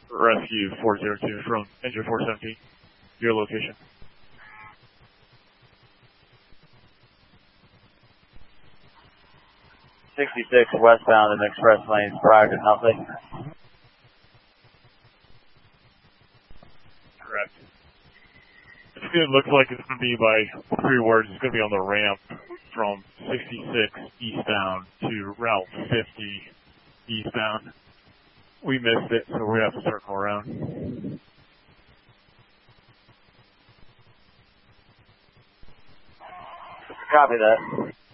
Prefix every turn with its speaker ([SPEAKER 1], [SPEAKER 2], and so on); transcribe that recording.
[SPEAKER 1] Rescue 402 from engine 417. Your location.
[SPEAKER 2] 66 westbound in express lanes prior to nothing.
[SPEAKER 1] Correct. It's going to look like it's going to be by 3 words. It's going to be on the ramp from 66 eastbound to Route 50 eastbound. We missed it, so we have to circle around.
[SPEAKER 2] Copy that.